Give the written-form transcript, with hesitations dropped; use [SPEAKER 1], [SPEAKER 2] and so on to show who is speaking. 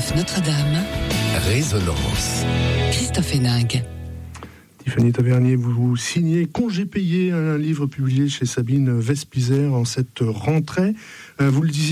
[SPEAKER 1] RCF Notre-Dame.
[SPEAKER 2] Résonance.
[SPEAKER 1] Christophe Héningue.
[SPEAKER 3] Tiffany Tavernier, vous signez Congé payé, un livre publié chez Sabine Vespizer en cette rentrée. Vous le disiez,